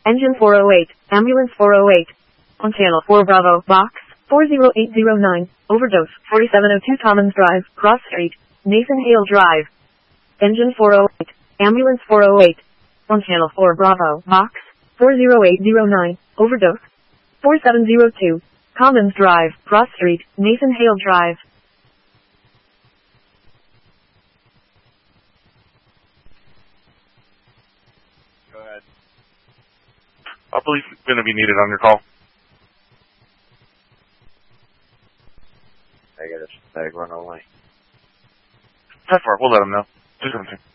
Engine 408, Ambulance 408. On Channel 4 Bravo, Box 40809, Overdose, 4702 Commons Drive, Cross Street, Nathan Hale Drive. Engine 408, Ambulance 408. On Channel 4 Bravo, Box 40809, Overdose, 4702, Commons Drive, Cross Street, Nathan Hale Drive. Go ahead. Police is going to be needed on your call. I got a stag run away. That's far. We'll let them know. Do something.